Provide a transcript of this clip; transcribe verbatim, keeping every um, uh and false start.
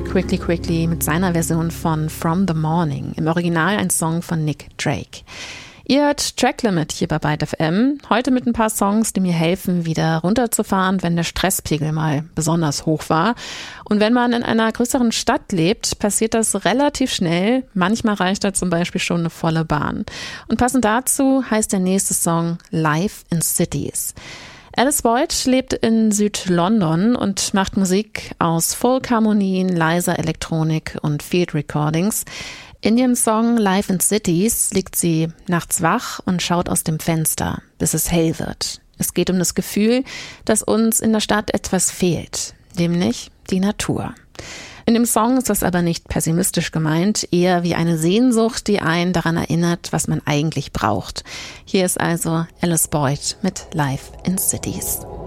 Quickly Quickly mit seiner Version von From the Morning, im Original ein Song von Nick Drake. Ihr hört Track Limit hier bei Byte F M, heute mit ein paar Songs, die mir helfen, wieder runterzufahren, wenn der Stresspegel mal besonders hoch war. Und wenn man in einer größeren Stadt lebt, passiert das relativ schnell. Manchmal reicht da zum Beispiel schon eine volle Bahn. Und passend dazu heißt der nächste Song Life in Cities. Alice Boyd lebt in Süd-London und macht Musik aus Folk-Harmonien, leiser Elektronik und Field Recordings. In ihrem Song Life in Cities liegt sie nachts wach und schaut aus dem Fenster, bis es hell wird. Es geht um das Gefühl, dass uns in der Stadt etwas fehlt, nämlich die Natur. In dem Song ist das aber nicht pessimistisch gemeint, eher wie eine Sehnsucht, die einen daran erinnert, was man eigentlich braucht. Hier ist also Alice Boyd mit Life in Cities.